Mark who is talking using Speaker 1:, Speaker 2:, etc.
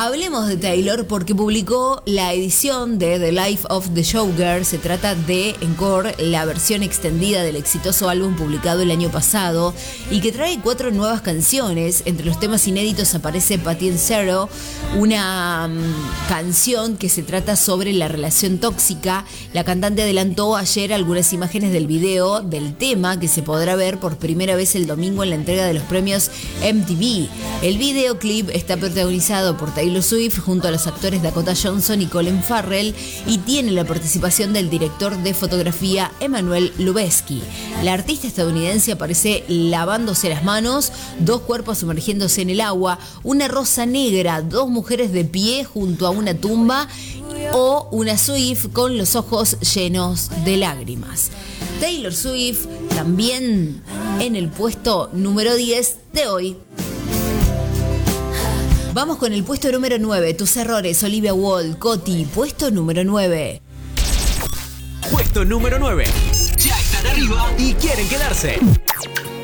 Speaker 1: Hablemos de Taylor porque publicó la edición de The Life of the Showgirl. Se trata de Encore, la versión extendida del exitoso álbum publicado el año pasado y que trae 4 nuevas canciones. Entre los temas inéditos aparece Patty and Zero, una canción que se trata sobre la relación tóxica. La cantante adelantó ayer algunas imágenes del video del tema que se podrá ver por primera vez el domingo en la entrega de los premios MTV. El videoclip está protagonizado por Taylor Swift junto a los actores Dakota Johnson y Colin Farrell y tiene la participación del director de fotografía Emmanuel Lubezki. La artista estadounidense aparece lavándose las manos, 2 cuerpos sumergiéndose en el agua, una rosa negra, 2 mujeres de pie junto a una tumba o una Swift con los ojos llenos de lágrimas. Taylor Swift también en el puesto número 10 de hoy. Vamos con el puesto número 9. Tus errores, Olivia Wilde, Coti, puesto número 9.
Speaker 2: Puesto número 9. Ya están arriba y quieren quedarse.